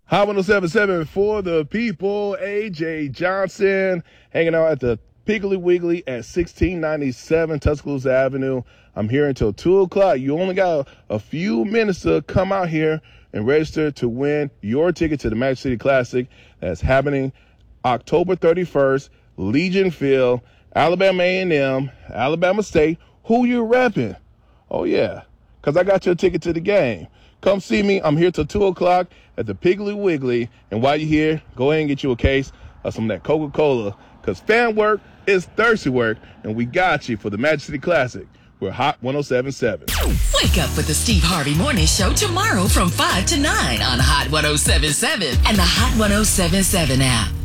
Hot 107.7 for the people. AJ Johnson hanging out at the Piggly Wiggly at 1697 Tuscaloosa Avenue. I'm here until 2 o'clock. You only got a few minutes to come out here and register to win your ticket to the Magic City Classic that's happening October 31st, Legion Field, Alabama A&M, Alabama State. Who you repping? Oh, yeah, because I got your ticket to the game. Come see me. I'm here till 2 o'clock at the Piggly Wiggly. And while you're here, go ahead and get you a case of some of that Coca-Cola, because fan work is thirsty work, and we got you for the Magic City Classic. We're Hot 107.7. Wake up with the Steve Harvey Morning Show tomorrow from 5 to 9 on Hot 107.7 and the Hot 107.7 app.